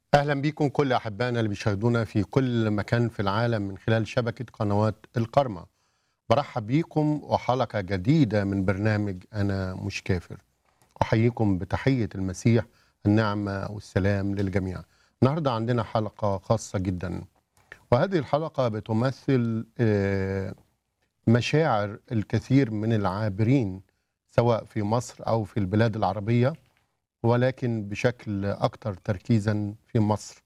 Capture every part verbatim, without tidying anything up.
أهلا بكم كل أحبائنا اللي بيشاهدونا في كل مكان في العالم من خلال شبكة قنوات القرمة. برحب بيكم وحلقة جديدة من برنامج أنا مش كافر. أحييكم بتحية المسيح، النعمة والسلام للجميع. النهاردة عندنا حلقة خاصة جدا، وهذه الحلقة بتمثل آه، مشاعر الكثير من العابرين سواء في مصر أو في البلاد العربية، ولكن بشكل أكثر تركيزا في مصر،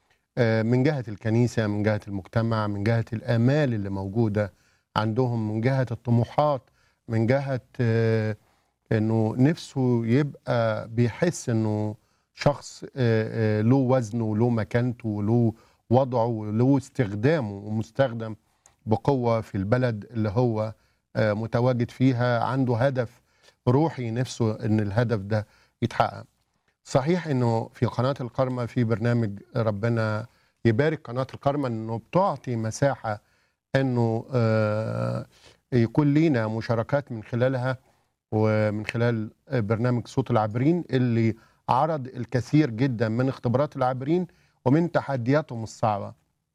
من جهة الكنيسة، من جهة المجتمع، من جهة الآمال اللي موجودة عندهم، من جهة الطموحات، من جهة آه، أنه نفسه يبقى بيحس أنه شخص آه، آه، له وزنه وله مكانته وله وضعه وله استخدامه ومستخدم بقوة في البلد اللي هو آه، متواجد فيها. عنده هدف روحي نفسه أن الهدف ده يتحقق. صحيح انه في قناة القرمة في برنامج ربنا يبارك قناة القرمة انه بتعطي مساحة انه آه، يكون لينا مشاركات من خلالها، ومن خلال برنامج صوت العابرين اللي عرض الكثير جدا من اختبارات العابرين ومن تحدياتهم الصعبة.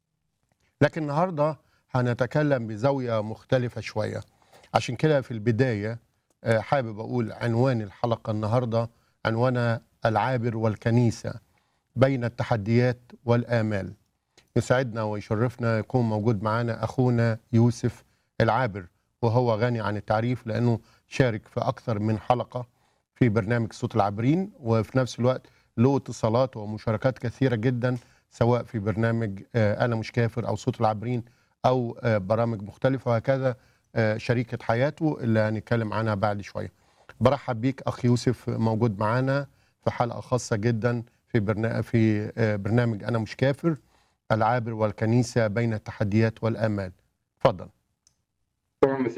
لكن النهاردة هنتكلم بزاوية مختلفة شوية. عشان كده في البداية آه، حابب أقول عنوان الحلقة النهاردة، عنوانها العابر والكنيسة بين التحديات والآمال. يسعدنا ويشرفنا يكون موجود معنا أخونا يوسف العابر، وهو غني عن التعريف لأنه شارك في أكثر من حلقة في برنامج صوت العابرين، وفي نفس الوقت له اتصالات ومشاركات كثيرة جدا سواء في برنامج آه، أنا مش كافر أو صوت العابرين أو آه، برامج مختلفة، وهكذا آه، شريكة حياته اللي هنتكلم عنها بعد شوية. برحب بيك أخ يوسف، موجود معنا في حلقة خاصة جدا في برنامج في آه، برنامج أنا مش كافر، العابر والكنيسة بين التحديات والآمال. تفضل.